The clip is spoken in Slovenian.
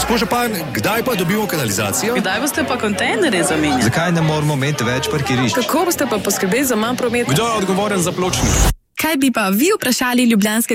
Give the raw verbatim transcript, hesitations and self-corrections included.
Gospod župan, kdaj pa dobimo kanalizacijo? Kdaj boste pa kontejnerje zamenjali? Zakaj ne moramo imeti več parkirišč? Kako boste pa poskrbeli za manj prometa? Kdo je odgovoren za pločnik? Kaj bi pa vi vprašali ljubljanske